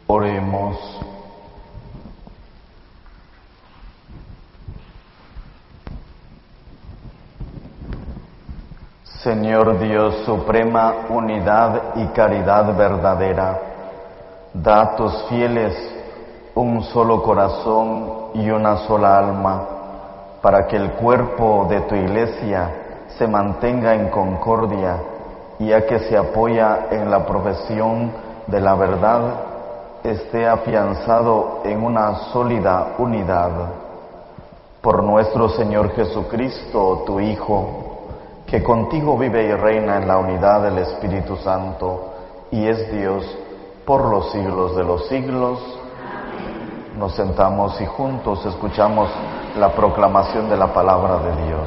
Oremos. Señor Dios, suprema unidad y caridad verdadera, da a tus fieles un solo corazón y una sola alma, para que el cuerpo de tu Iglesia se mantenga en concordia, y ya que se apoya en la profesión de la verdad, esté afianzado en una sólida unidad. Por nuestro Señor Jesucristo, tu Hijo, que contigo vive y reina en la unidad del Espíritu Santo, y es Dios por los siglos de los siglos. Amén. Nos sentamos y juntos escuchamos la proclamación de la palabra de Dios.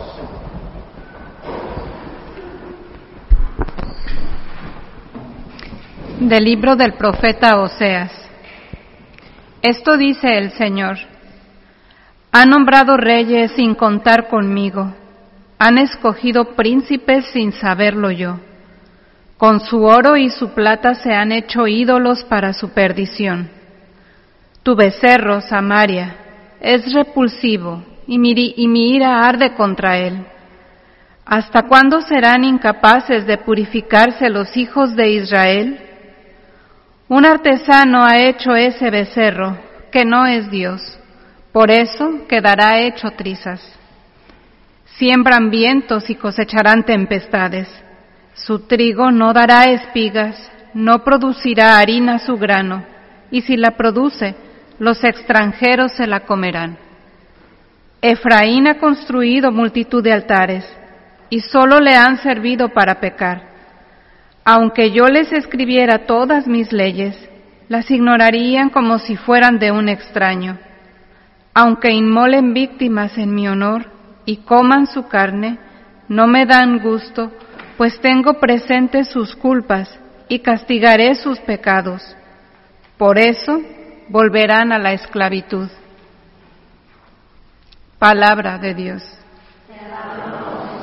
Del libro del profeta Oseas. Esto dice el Señor: ha nombrado reyes sin contar conmigo, han escogido príncipes sin saberlo yo. Con su oro y su plata se han hecho ídolos para su perdición. Tu becerro, Samaria, es repulsivo, y mi ira arde contra él. ¿Hasta cuándo serán incapaces de purificarse los hijos de Israel? Un artesano ha hecho ese becerro, que no es Dios, por eso quedará hecho trizas. Siembran vientos y cosecharán tempestades. Su trigo no dará espigas, no producirá harina su grano, y si la produce, los extranjeros se la comerán. Efraín ha construido multitud de altares, y solo le han servido para pecar. Aunque yo les escribiera todas mis leyes, las ignorarían como si fueran de un extraño. Aunque inmolen víctimas en mi honor y coman su carne, no me dan gusto, pues tengo presentes sus culpas y castigaré sus pecados. Por eso volverán a la esclavitud. Palabra de Dios.